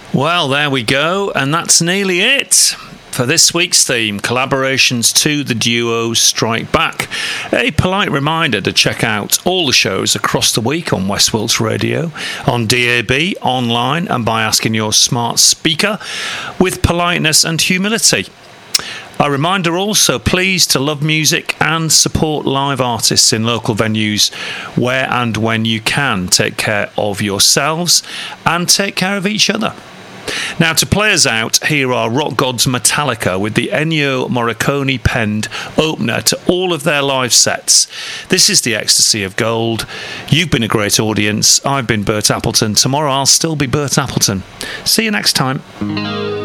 Well, there we go, and that's nearly it for this week's theme, Collaborations to the Duos Strike Back. A polite reminder to check out all the shows across the week on West Wilts Radio, on DAB, online, and by asking your smart speaker with politeness and humility. A reminder also, please, to love music and support live artists in local venues where and when you can. Take care of yourselves and take care of each other. Now, to play us out, here are Rock Gods Metallica with the Ennio Morricone penned opener to all of their live sets. This is The Ecstasy of Gold. You've been a great audience. I've been Bert Appleton. Tomorrow I'll still be Bert Appleton. See you next time.